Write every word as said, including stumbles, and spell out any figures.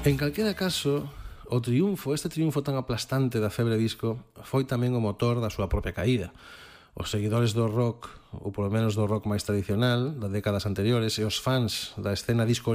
En calquera caso, o triunfo, este triunfo tan aplastante da febre disco, foi tamén o motor da súa propia caída. Os seguidores do rock, ou polo menos do rock máis tradicional, das décadas anteriores, e os fans da escena disco